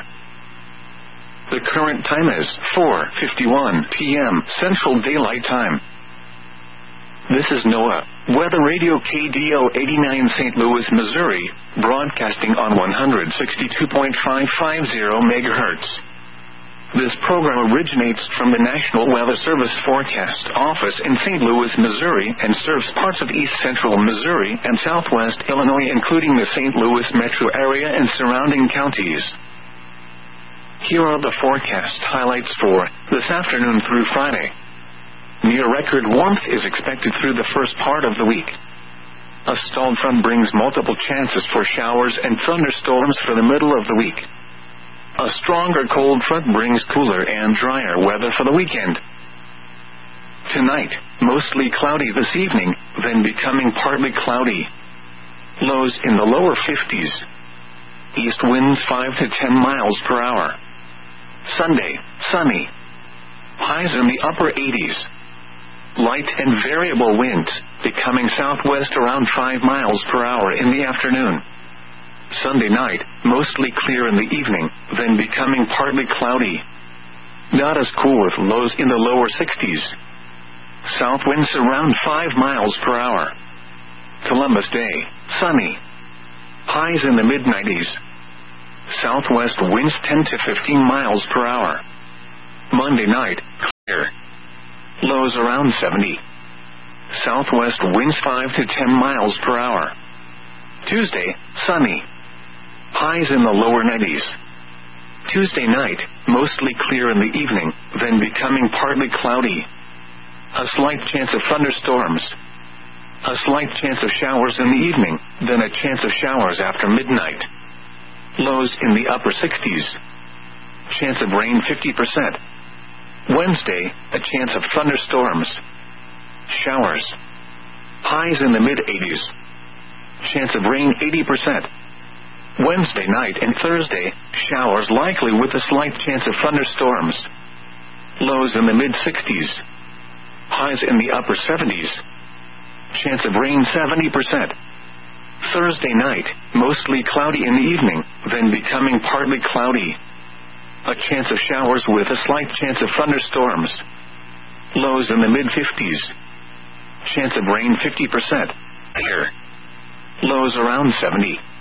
The current time is four fifty-one p.m. Central Daylight Time. This is NOAA, Weather Radio K D O eighty-nine Saint Louis, Missouri, broadcasting on one sixty-two point five five zero megahertz. This program originates from the National Weather Service Forecast Office in Saint Louis, Missouri, and serves parts of east central Missouri and southwest Illinois, including the Saint Louis metro area and surrounding counties. Here are the forecast highlights for this afternoon through Friday. Near-record warmth is expected through the first part of the week. A stalled front brings multiple chances for showers and thunderstorms for the middle of the week. A stronger cold front brings cooler and drier weather for the weekend. Tonight, mostly cloudy this evening, then becoming partly cloudy. Lows in the lower fifties. East winds five to ten miles per hour. Sunday, sunny. Highs in the upper eighties. Light and variable winds, becoming southwest around five miles per hour in the afternoon. Sunday night, mostly clear in the evening, then becoming partly cloudy. not as cool with lows in the lower sixties. South winds around five miles per hour. Columbus Day, sunny. Highs in the mid nineties. Southwest winds ten to fifteen miles per hour. Monday night, clear. Lows around seventy. Southwest winds five to ten miles per hour. Tuesday, sunny. Highs in the lower nineties. Tuesday night, mostly clear in the evening, then becoming partly cloudy. A slight chance of thunderstorms. A slight chance of showers in the evening, then a chance of showers after midnight. Lows in the upper sixties. Chance of rain fifty percent. Wednesday, a chance of thunderstorms. Showers. Highs in the mid eighties. Chance of rain eighty percent. Wednesday night and Thursday, showers likely with a slight chance of thunderstorms. Lows in the mid sixties. Highs in the upper seventies. Chance of rain seventy percent. Thursday night, mostly cloudy in the evening, then becoming partly cloudy. A chance of showers with a slight chance of thunderstorms. Lows in the mid fifties. Chance of rain fifty percent. Here. Lows around seventy.